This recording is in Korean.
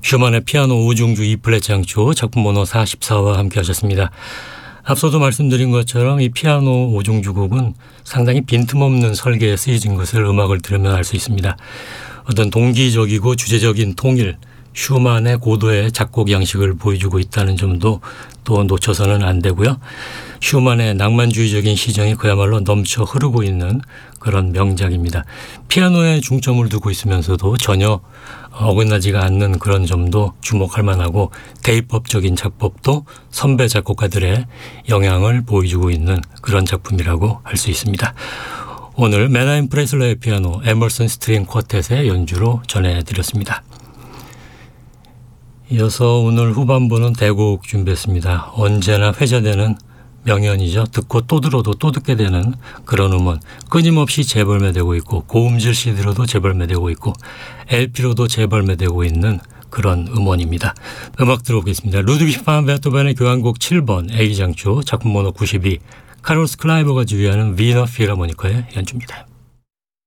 슈만의 피아노 5중주 2플랫 장조 작품 번호 44와 함께 하셨습니다. 앞서도 말씀드린 것처럼 이 피아노 5중주 곡은 상당히 빈틈없는 설계에 쓰여진 것을 음악을 들으면 알 수 있습니다. 어떤 동기적이고 주제적인 통일, 슈만의 고도의 작곡 양식을 보여주고 있다는 점도 또 놓쳐서는 안 되고요. 슈만의 낭만주의적인 시정이 그야말로 넘쳐 흐르고 있는 그런 명작입니다. 피아노에 중점을 두고 있으면서도 전혀 어긋나지가 않는 그런 점도 주목할 만하고 대입법적인 작법도 선배 작곡가들의 영향을 보여주고 있는 그런 작품이라고 할 수 있습니다. 오늘 메나임 프레슬러의 피아노 에머슨 스트링 쿼텟의 연주로 전해드렸습니다. 이어서 오늘 후반부는 대곡 준비했습니다. 언제나 회자되는 명연이죠. 듣고 또 들어도 또 듣게 되는 그런 음원. 끊임없이 재발매되고 있고 고음질 CD로도 재발매되고 있고 LP로도 재발매되고 있는 그런 음원입니다. 음악 들어보겠습니다. 루드비히 반 베토벤의 교향곡 7번 A장조 작품 번호 92 카를로스 클라이버가 지휘하는 위너 필하모니카의 연주입니다.